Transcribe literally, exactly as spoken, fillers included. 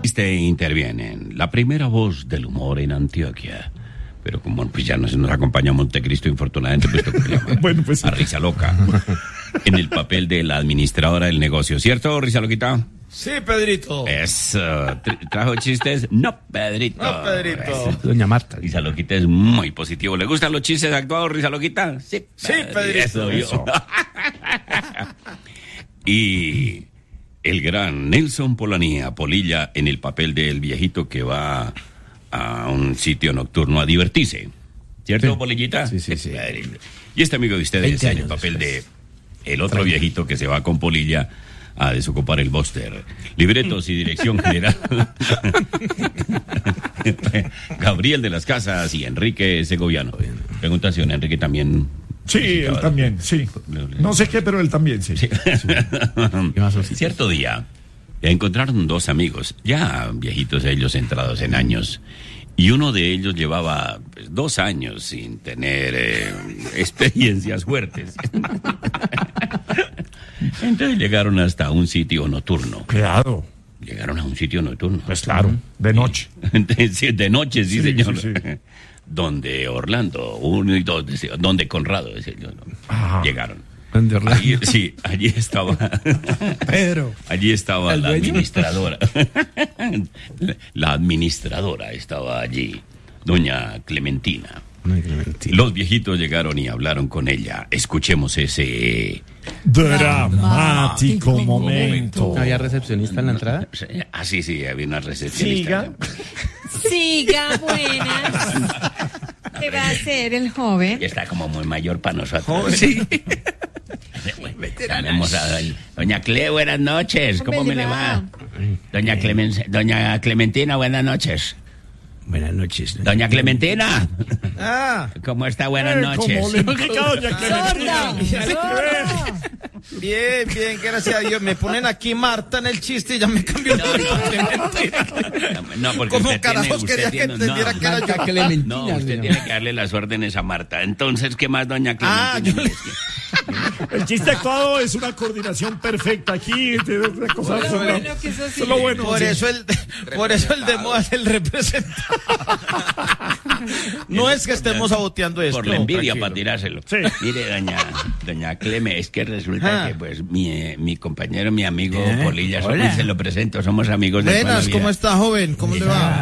Este intervienen la primera voz del humor en Antioquia. Pero como pues ya nos, nos acompaña Montecristo, infortunadamente, pues toca llamar bueno, pues a Risa Loca en el papel de la administradora del negocio. ¿Cierto, Risa Loquita? Sí, Pedrito. Eso. Tra- ¿Trajo chistes? No, Pedrito. No, Pedrito. Eso. Doña Marta. Risa Loquita es muy positivo. ¿Le gustan los chistes actuados, Risa Loquita? Sí, Sí, Pedrito. Eso, yo. Y el gran Nelson Polanía, Polilla, en el papel del viejito que va a un sitio nocturno a divertirse. ¿Cierto, Sí. Polillita? Sí, sí, sí. Y este amigo de ustedes veinte en el años papel después. de el otro viejito que se va con Polilla a desocupar el bóster. Libretos y dirección general. Gabriel de las Casas y Enrique Segoviano. Pregunta si don Enrique también... Sí, él también, sí. No sé qué, pero él también, sí. sí. Cierto día, encontraron dos amigos, ya viejitos ellos, entrados en años, y uno de ellos llevaba pues, dos años sin tener eh, experiencias fuertes. Entonces llegaron hasta un sitio nocturno. Claro. Llegaron a un sitio nocturno. Pues claro, de noche. Sí, de noche, sí, Sí, señor. sí, sí. Donde Orlando, uno y dos, decía, donde Conrado, decía yo, ¿no? Ajá. Llegaron. ¿Dónde Orlando? Allí, sí, allí estaba. Pedro. Allí estaba ¿El la dueño? administradora. La administradora estaba allí, doña Clementina. Los viejitos llegaron y hablaron con ella. Escuchemos ese... Dramático momento. ¿No había recepcionista en la entrada? Ah, sí, sí, había una recepcionista. Siga. Siga, buenas. ¿Qué va a hacer el joven? Ya está como muy mayor para nosotros. Sí. Tenemos a doña, doña Cle, buenas noches. ¿Cómo me le va? Doña, Clemen, doña Clementina, buenas noches. Buenas noches. Doña Clementina. Ah, ¿Cómo está? Buenas Eh, noches. como le indica doña Clementina. ¡Sorda! bien, bien, gracias a Dios. Me ponen aquí Marta en el chiste y ya me cambió el nombre. No, porque ¿Cómo usted carajos tiene, usted quería que tiene- entendiera no, que era yo? Marta Clementina. No, usted señor. tiene que darle las órdenes a Marta. Entonces, ¿qué más, doña Ah, Clementina? El chiste actuado es una coordinación perfecta aquí. de una cosa Lo absurda. bueno que eso sí. Eso es lo bueno. Por sí. eso el, por eso el de moda es el representante. No es que estemos saboteando esto. Por la envidia tranquilo. para tirárselo. Sí. Mire, doña, doña Cleme, es que resulta Ah. que pues mi, eh, mi compañero, mi amigo ¿Eh? Polilla, somos- Hola. se lo presento, somos amigos de toda la Buenas, vida. ¿cómo está, joven? ¿Cómo le va?